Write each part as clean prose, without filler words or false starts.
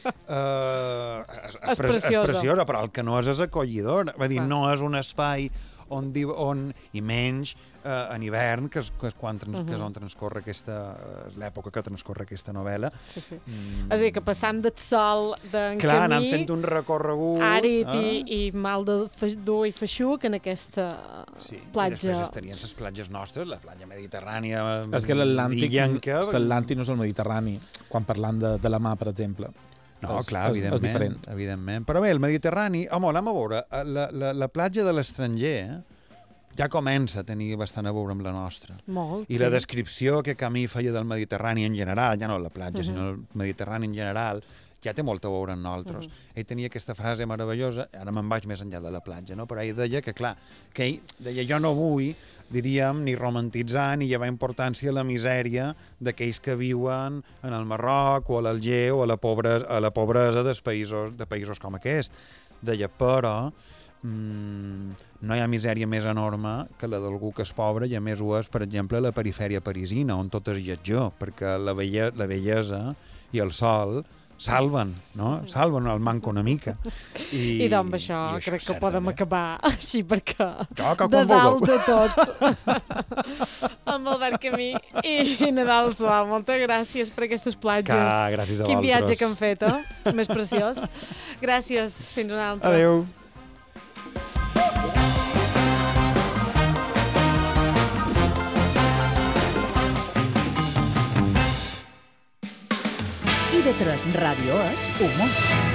és preciosa, però el que no és acollidor. Va dir, no és un espai on i menys en hivern, que és on transcorre l'època que transcorre aquesta novel·la. Sí. És a dir, que passam del sol d'en camí... Clar, anant fent un recorregut... Àrid i mal de dur i feixuc en aquesta platja. I després estarien les platges nostres, la platja mediterrània... És que l'Atlàntic no és el Mediterrani, quan parlant de la mar, per exemple. No, clar, evidentment. Però bé, el Mediterrani... Home, anem a veure, la platja de l'estranger ja comença a tenir bastant a veure amb la nostra. Molt, I la descripció que Camí feia del Mediterrani en general, ja no la platja, sinó el Mediterrani en general, ja té molt a veure amb nosaltres. Ell tenia aquesta frase meravellosa, ara me'n vaig més enllà de la platja, no? Però ell deia que, clar, jo no vull, diríem, ni romantitzar ni llevar importància a la misèria d'aquells que viuen en el Marroc o a l'Alger o a la pobresa de països com aquest. Deia, però no hi ha misèria més enorme que la d'algú que és pobre, i a més ho és, per exemple, a la perifèria parisina, on tot és lletjor, perquè la bellesa i el sol salven, no? Salven el manco una mica. I doncs això crec que podem acabar així, perquè de dalt de tot amb Albert Camí i Nadal Suau. Moltes gràcies per aquestes platges. Gràcies a vosaltres. Quin viatge que hem fet, més preciós. Gràcies, fins una altra. Adéu. IB3 Ràdio és humor.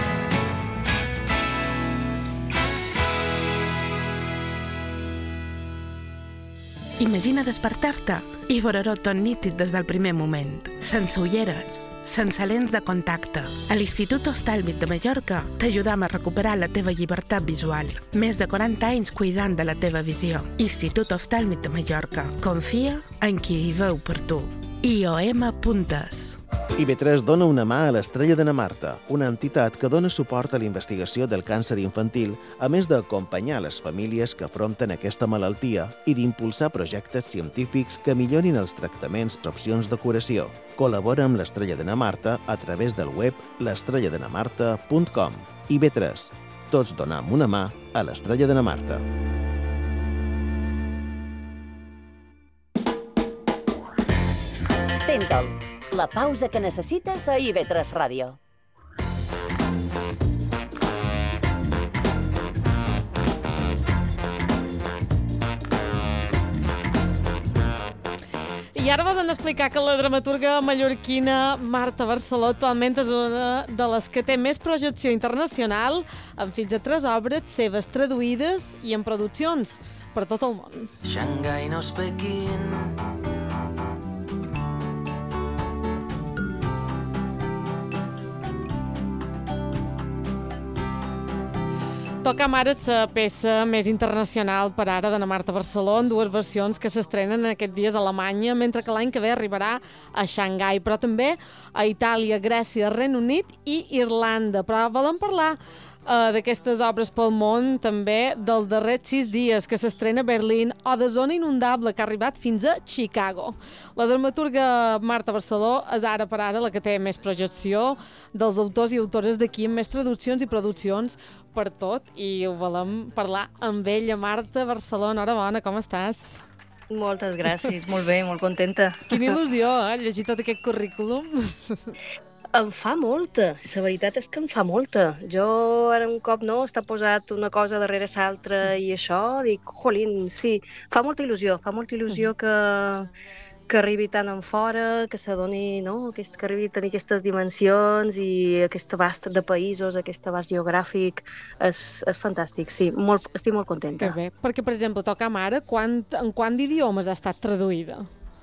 Imagina despertar-te i veure-ho tot nítid des del primer moment, sense ulleres, sense lents de contacte. A l'Institut Oftàlmic de Mallorca t'ajudam a recuperar la teva llibertat visual. Més de 40 anys cuidant de la teva visió. Institut Oftàlmic de Mallorca. Confia en qui hi veu per tu. IOM Puntes. IB3 dona una mà a l'Estrella de na Marta, una entitat que dona suport a la investigació del càncer infantil, a més d'acompanyar les famílies que afronten aquesta malaltia i d'impulsar projectes científics que millorin els tractaments i opcions de curació. Col·labora amb l'Estrella de na Marta a través del web l'estrelladenamarta.com. IB3. Tots donam una mà a l'Estrella de na Marta. Tentol, la pausa que necessites a IB3 Ràdio. I ara vos hem d'explicar que la dramaturga mallorquina Marta Barceló actualment és una de les que té més projecció internacional, amb fins a 3 obres seves traduïdes i en produccions per tot el món. Xangai no és Pequín. Tocam ara la peça més internacional per ara de na Marta Barceló, en 2 versions que s'estrenen aquests dies a Alemanya, mentre que l'any que ve arribarà a Xangai, però també a Itàlia, Grècia, Regne Unit i Irlanda. Però volem parlar d'aquestes obres pel món, també dels darrers 6 dies que s'estrena a Berlín o de Zona Inundable, que ha arribat fins a Chicago. La dramaturga Marta Barceló és ara per ara la que té més projecció dels autors i autores d'aquí, amb més traduccions i produccions per tot, i ho volem parlar amb ella. Marta Barceló, enhorabona, com estàs? Moltes gràcies, molt bé, molt contenta. Quina il·lusió, llegir tot aquest currículum. Em fa molta, la veritat és que em fa molta. Jo ara un cop està posat una cosa darrere l'altra i això, dic, jolín, sí, fa molta il·lusió que arribi tant en fora, que s'adoni, no?, que arribi a tenir aquestes dimensions i aquest abast de països, aquest abast geogràfic, és fantàstic, sí, estic molt contenta. Que bé, perquè, per exemple, Tocam ara, en quant d'idiomes ha estat traduïda?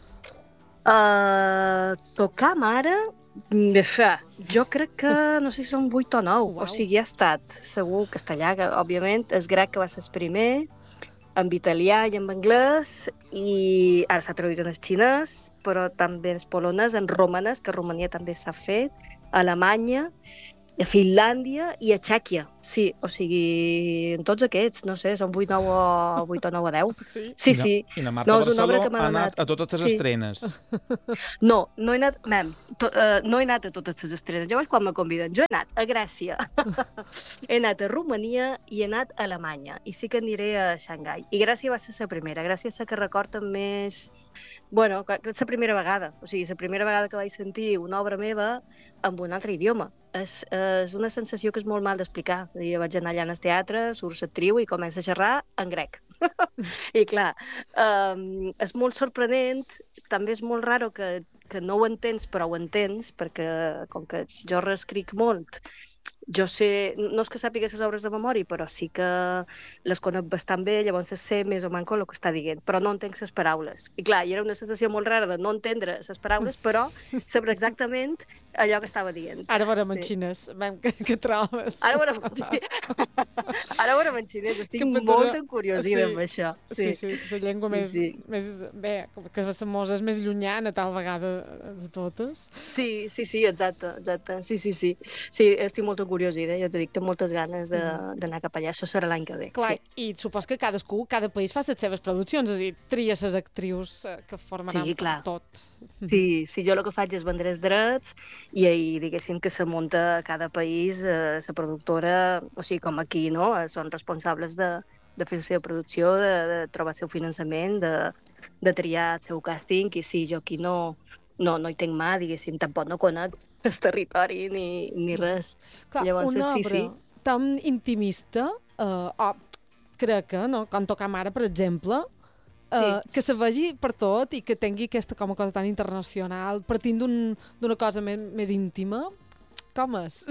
Tocam ara, jo crec que, no sé si són 8 o 9, o sigui, ha estat segur castellà, que òbviament és grec, que va ser el primer, en italià i en anglès, i ara s'ha traduït en xinès, però també en polonès, en romanès, que a Romania també s'ha fet, a Alemanya, a Finlàndia i a Txèquia. Sí, o sigui, en tots aquests, no sé, són 8 o 10. Sí. I la Marta Barceló ha anat a totes les estrenes. No he anat, no he anat a totes les estrenes. Jo vaig quan me conviden. Jo he anat a Grècia, he anat a Romania i he anat a Alemanya. I sí que aniré a Xangai. I Grècia va ser la primera. Grècia és la que recorda més... Bueno, és la primera vegada. O sigui, la primera vegada que vaig sentir una obra meva en un altre idioma. És una sensació que és molt mal d'explicar. Jo vaig anar allà al teatre, surt l'actriu i comença a xerrar en grec. I clar, és molt sorprenent, també és molt raro que no ho entens, però ho entens, perquè com que jo reescric molt, jo sé, no és que sàpiga les obres de memòria, però sí que les conec bastant bé, llavors sé més o menys el que està dient, però no entenc les paraules. I clar, hi era una sensació molt rara de no entendre les paraules, però saber exactament allò que estava dient. Ara veurem en xinès, què trobes? Ara veurem en xinès, estic molt encuriosida amb això. Sí, la llengua més bé, que és més llunyana tal vegada de totes. Sí, exacte. Sí, estic molt encuriosida, jo t'he dit, tinc moltes ganes d'anar cap allà, això serà l'any que ve. Clar, i supos que cada país fa les seves produccions, és a dir, tria les actrius que formaran tot. Sí, jo el que faig és vendre els drets i diguéssim que se munta a cada país la productora, o sigui, com aquí, no? Són responsables de fer la seva producció, de trobar el seu finançament, de triar el seu càsting, i sí, jo aquí no hi tinc mà, diguéssim, tampoc no conec el territori ni res. Clar, llavors, una obra tan intimista, crec que, no? Com Tocar Mare, per exemple, que se vegi per tot i que tingui aquesta com a cosa tan internacional, partint d'una cosa més íntima, com és?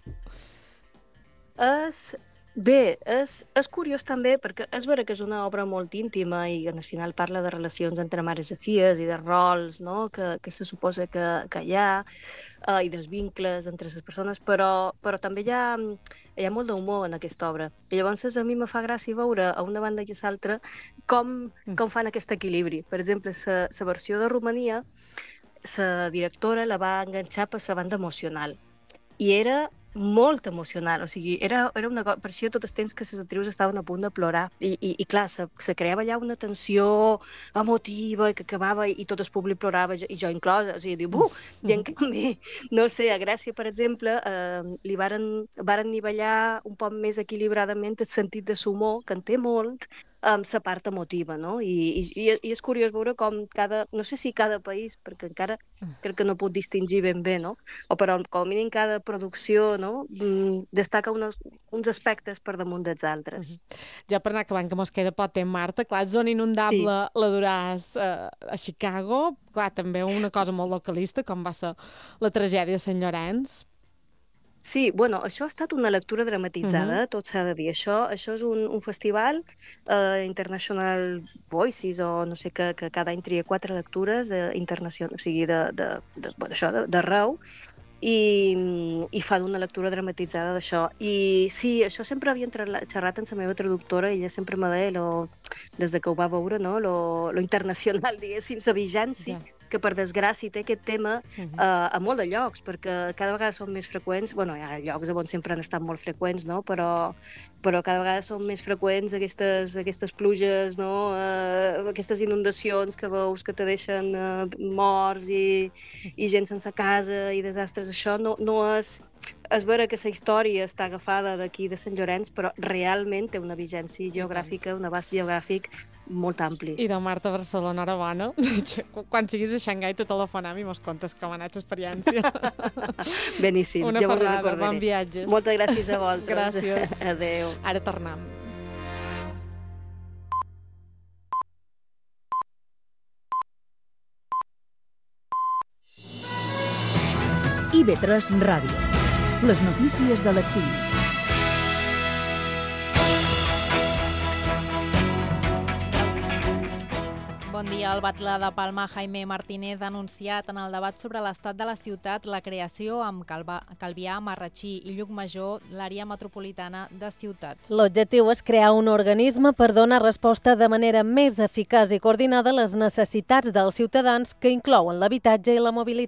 Bé, és curiós també, perquè és vera que és una obra molt íntima i al final parla de relacions entre mares i filles i de rols, no? que se suposa que hi ha, i dels vincles entre les persones, però també hi ha molt d'humor en aquesta obra. I llavors a mi me fa gràcia veure a una banda i a l'altra com fan aquest equilibri. Per exemple, la versió de Romania, la directora la va enganxar per la banda emocional. I era molt emocional, o sigui, era una cosa, per això tot el temps que les actrius estaven a punt de plorar i clar, se creava allà una tensió emotiva i que acabava i tot el públic plorava i jo inclosa, o sigui, i en canvi, no sé, a Grècia, per exemple, li varen nivellar un poc més equilibradament el sentit de l'humor, que en té molt, amb la part emotiva, no? I és curiós veure com no sé si cada país, perquè encara crec que no puc distingir ben bé, no? Però com a mínim cada producció, no? Destaca uns aspectes per damunt dels altres. Ja per anar acabant, que mos queda poc temps, Marta, clar, Zona Inundable la duràs a Chicago, clar, també una cosa molt localista, com va ser la tragèdia de Sant Llorenç. Sí, bueno, això ha estat una lectura dramatitzada, tot s'ha de dir. Això és un festival, International Voices, o no sé, que cada any tria 4 lectures internacionals, o sigui, d'arreu, i fan una lectura dramatitzada d'això. I sí, això sempre havia xerrat amb la meva traductora, ella sempre me deia, des que ho va veure, no? Lo internacional, diguéssim, la vigència, que per desgràcia té aquest tema a molt de llocs, perquè cada vegada són més freqüents, bueno, hi ha llocs on sempre han estat molt freqüents, no? Però cada vegada són més freqüents aquestes pluges, no? Aquestes inundacions que veus que te deixen morts i gent sense casa i desastres. Això no és... És vera que la història està agafada d'aquí de Sant Llorenç, però realment té una vigència geogràfica, un abast geogràfic molt ampli. I de Marta Barcelona, ara bona. Quan siguis a Xangai te telefonam i mos contes com ha anat l'experiència. Beníssim, ja vos ho recordaré. Bon viatge. Moltes gràcies a vosaltres. Gràcies. Adéu. Ara tornem. IB3 Ràdio. Les notícies de l'exili. Bon dia. El batle de Palma, Jaime Martínez, ha anunciat en el debat sobre l'estat de la ciutat la creació amb Calvià, Marratxí i Llucmajor l'àrea metropolitana de ciutat. L'objectiu és crear un organisme per donar resposta de manera més eficaç i coordinada a les necessitats dels ciutadans, que inclouen l'habitatge i la mobilitat.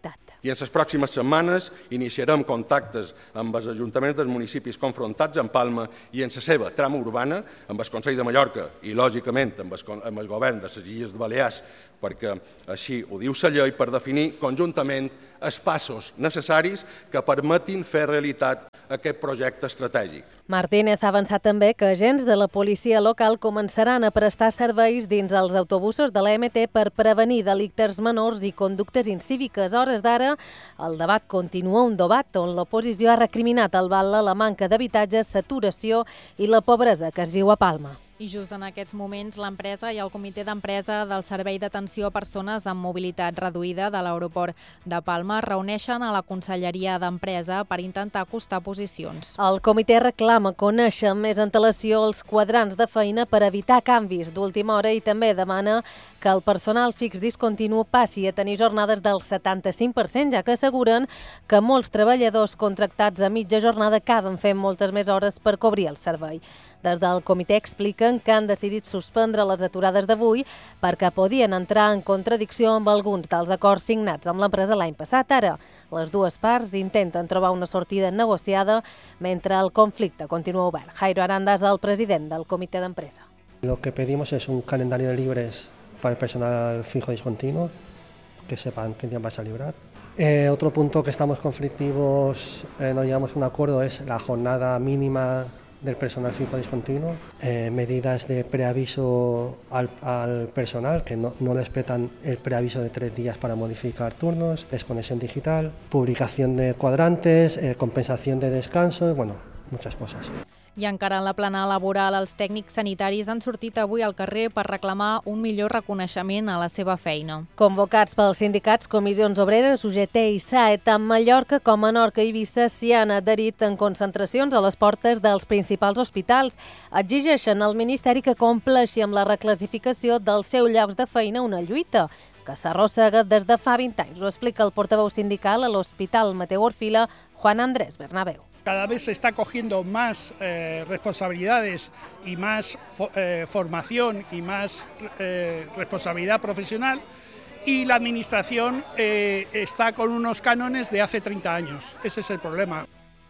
I en les pròximes setmanes iniciarem contactes amb els ajuntaments dels municipis confrontats en Palma i en la seva trama urbana, amb el Consell de Mallorca i, lògicament, amb el govern de les Illes Balears, perquè així ho diu la llei, per definir conjuntament els passos necessaris que permetin fer realitat aquest projecte estratègic. Martínez ha avançat també que agents de la policia local començaran a prestar serveis dins els autobusos de l'EMT per prevenir delictes menors i conductes incíviques. A hores d'ara, el debat continua, un debat on l'oposició ha recriminat al Batlle la manca d'habitatges, saturació i la pobresa que es viu a Palma. I just en aquests moments, l'empresa i el comitè d'empresa del Servei d'Atenció a Persones amb Mobilitat Reduïda de l'Aeroport de Palma reuneixen a la Conselleria d'Empresa per intentar acostar posicions. El comitè reclama conèixer amb més antelació els quadrants de feina per evitar canvis d'última hora i també demana que el personal fix discontinu passi a tenir jornades del 75%, ja que asseguren que molts treballadors contractats a mitja jornada acaben fent moltes més hores per cobrir el servei. Des del comitè expliquen que han decidit suspendre les aturades d'avui perquè podien entrar en contradicció amb alguns dels acords signats amb l'empresa l'any passat. Ara, les dues parts intenten trobar una sortida negociada mentre el conflicte continua obert. Jairo Aranda és el president del comitè d'empresa. Lo que pedimos es un calendario de libres para el personal fijo discontinuo, que sepan qué día vas a librar. Otro punto que estamos conflictivos, no llegamos a un acuerdo, es la jornada mínima del personal fijo discontinuo, medidas de preaviso al personal, que no respetan el preaviso de 3 días para modificar turnos, desconexión digital, publicación de cuadrantes, compensación de descanso, bueno, muchas cosas. I encara en la plana laboral, els tècnics sanitaris han sortit avui al carrer per reclamar un millor reconeixement a la seva feina. Convocats pels sindicats, Comissions Obreres, UGT i SAE, tant Mallorca com Menorca i Eivissa s'hi han adherit en concentracions a les portes dels principals hospitals. Exigeixen al Ministeri que compleixi amb la reclassificació dels seus llocs de feina, una lluita que s'arrossega des de fa 20 anys. Ho explica el portaveu sindical a l'Hospital Mateu Orfila, Juan Andrés Bernabéu. Cada vez se está cogiendo más responsabilidades y más formación y más responsabilidad profesional y la administración está con unos cánones de hace 30 años. Ese es el problema.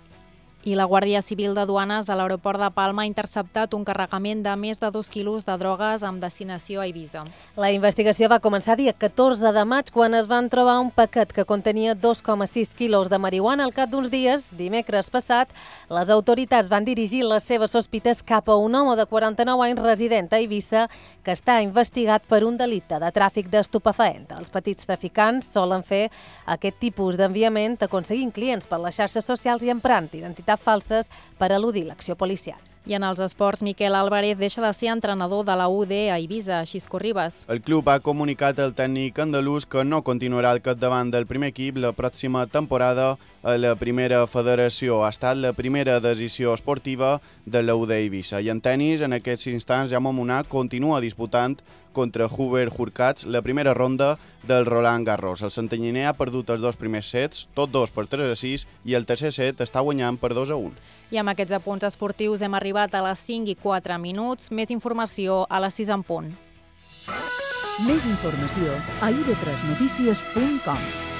I la Guàrdia Civil de Duanes de l'aeroport de Palma ha interceptat un carregament de més de 2 quilos de drogues amb destinació a Eivissa. La investigació va començar dia 14 de maig quan es van trobar un paquet que contenia 2,6 quilos de marihuana. Al cap d'uns dies, dimecres passat, les autoritats van dirigir les seves sospites cap a un home de 49 anys resident a Eivissa que està investigat per un delicte de tràfic d'estupefaent. Els petits traficants solen fer aquest tipus d'enviament aconseguint clients per les xarxes socials i emprant identitats falses per eludir l'acció policial. I en els esports, Miquel Álvarez deixa de ser entrenador de la UD a Eivissa. Xisco Ribas. El club ha comunicat al tècnic andalús que no continuarà al capdavant del primer equip la pròxima temporada a la primera federació. Ha estat la primera decisió esportiva de la UD Eivissa. I en tenis, en aquests instants, Jaume Munar continua disputant contra Hubert Hurkacz la primera ronda del Roland Garros. El santanyiner ha perdut els 2 primers sets, tots 2 per 3-6, i el tercer set està guanyant per 2-1. I amb aquests apunts esportius hem arribat a les 5:04. Més informació a les 6 en punt. Més informació a ib3notícies.com.